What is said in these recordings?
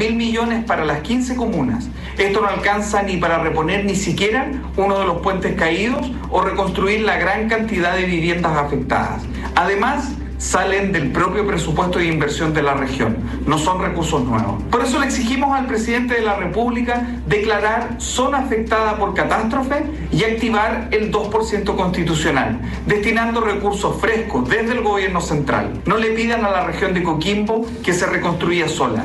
2.000 millones para las 15 comunas. Esto no alcanza ni para reponer ni siquiera uno de los puentes caídos o reconstruir la gran cantidad de viviendas afectadas. Además, salen del propio presupuesto de inversión de la región, no son recursos nuevos. Por eso le exigimos al presidente de la República declarar zona afectada por catástrofe y activar el 2% constitucional, destinando recursos frescos desde el gobierno central. No le pidan a la región de Coquimbo que se reconstruya sola.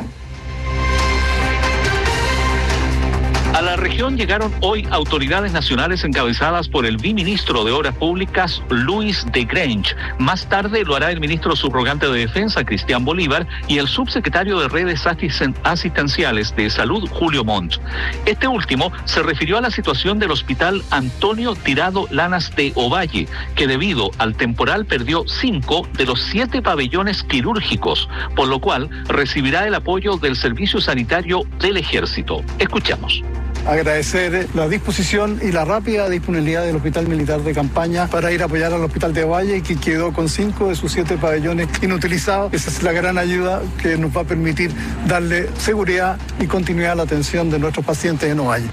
A la región llegaron hoy autoridades nacionales encabezadas por el viceministro de Obras Públicas, Luis de Grange. Más tarde lo hará el ministro subrogante de Defensa, Cristian Bolívar, y el subsecretario de Redes Asistenciales de Salud, Julio Montt. Este último se refirió a la situación del hospital Antonio Tirado Lanas de Ovalle, que debido al temporal perdió 5 de los 7 pabellones quirúrgicos, por lo cual recibirá el apoyo del Servicio Sanitario del Ejército. Escuchamos. Agradecer la disposición y la rápida disponibilidad del Hospital Militar de Campaña para ir a apoyar al Hospital de Ovalle, que quedó con 5 de sus 7 pabellones inutilizados. Esa es la gran ayuda que nos va a permitir darle seguridad y continuidad a la atención de nuestros pacientes en Ovalle.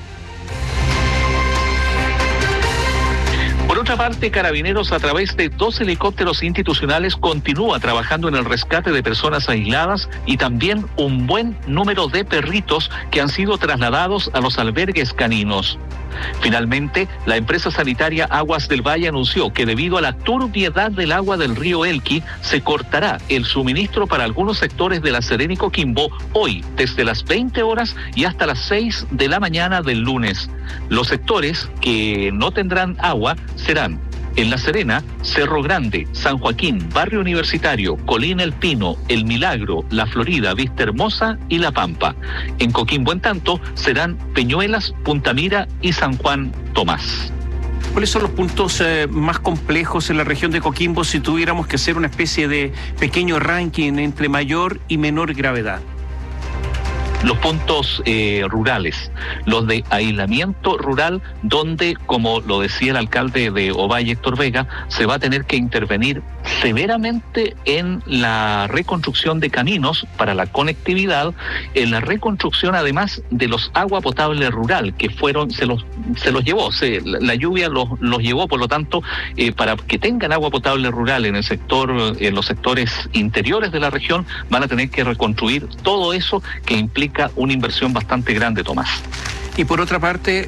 Por otra parte, Carabineros, a través de 2 helicópteros institucionales, continúa trabajando en el rescate de personas aisladas y también un buen número de perritos que han sido trasladados a los albergues caninos. Finalmente, la empresa sanitaria Aguas del Valle anunció que debido a la turbiedad del agua del río Elqui, se cortará el suministro para algunos sectores de La Serena y Coquimbo hoy, desde las 20 horas y hasta las 6 de la mañana del lunes. Los sectores que no tendrán agua serán en La Serena, Cerro Grande, San Joaquín, Barrio Universitario, Colina El Pino, El Milagro, La Florida, Vista Hermosa y La Pampa. En Coquimbo, en tanto, serán Peñuelas, Punta Mira y San Juan Tomás. ¿Cuáles son los puntos más complejos en la región de Coquimbo si tuviéramos que hacer una especie de pequeño ranking entre mayor y menor gravedad? Los puntos rurales, los de aislamiento rural, donde, como lo decía el alcalde de Ovalle, Héctor Vega, se va a tener que intervenir severamente en la reconstrucción de caminos para la conectividad, en la reconstrucción además de los agua potable rural, que se los llevó, la lluvia los llevó, por lo tanto, para que tengan agua potable rural en el sector, en los sectores interiores de la región, van a tener que reconstruir todo eso, que implica una inversión bastante grande, Tomás. Y por otra parte,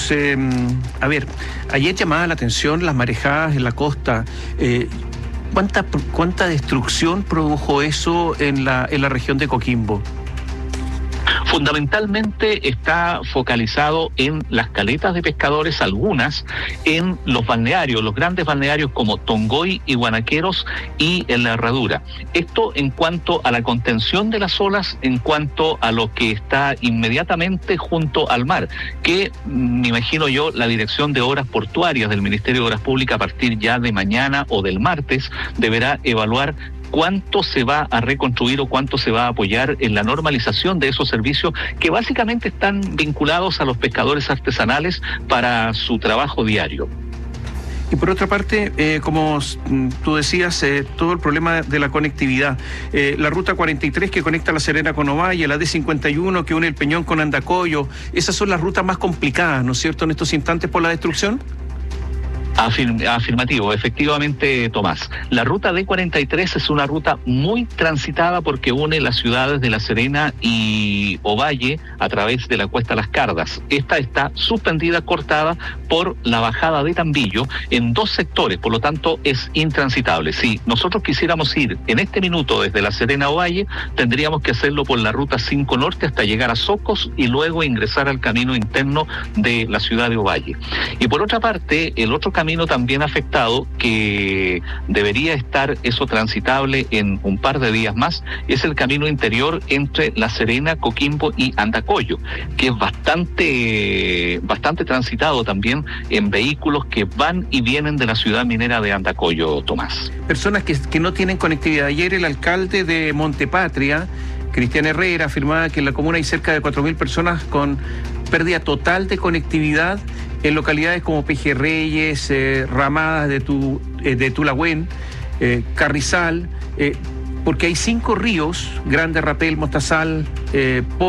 ayer llamaba la atención las marejadas en la costa. ¿Cuánta destrucción produjo eso en la región de Coquimbo? Fundamentalmente está focalizado en las caletas de pescadores, algunas en los balnearios, los grandes balnearios como Tongoy y Guanaqueros y en la Herradura. Esto en cuanto a la contención de las olas, en cuanto a lo que está inmediatamente junto al mar, que me imagino yo la Dirección de Obras Portuarias del Ministerio de Obras Públicas a partir ya de mañana o del martes deberá evaluar cuánto se va a reconstruir o cuánto se va a apoyar en la normalización de esos servicios que básicamente están vinculados a los pescadores artesanales para su trabajo diario. Y por otra parte, como tú decías, todo el problema de la conectividad. La ruta 43 que conecta La Serena con Ovalle, la D51 que une el Peñón con Andacollo, esas son las rutas más complicadas, ¿no es cierto?, en estos instantes por la destrucción. Afirmativo, efectivamente, Tomás. La ruta D43 es una ruta muy transitada porque une las ciudades de La Serena y Ovalle a través de la Cuesta Las Cardas. Esta está suspendida, cortada por la bajada de Tambillo en 2 sectores, por lo tanto es intransitable. Si nosotros quisiéramos ir en este minuto desde La Serena a Ovalle, tendríamos que hacerlo por la ruta 5 Norte hasta llegar a Socos y luego ingresar al camino interno de la ciudad de Ovalle. Y por otra parte, el otro camino también afectado, que debería estar eso transitable en un par de días más, es el camino interior entre La Serena, Coquimbo y Andacollo, que es bastante transitado también en vehículos que van y vienen de la ciudad minera de Andacollo, Tomás. Personas que no tienen conectividad. Ayer el alcalde de Montepatria, Cristian Herrera, afirmaba que en la comuna hay cerca de 4.000 personas con pérdida total de conectividad en localidades como Pejerreyes, Ramadas de Tulagüen, Carrizal, porque hay 5 ríos, Grande Rapel, Mostazal,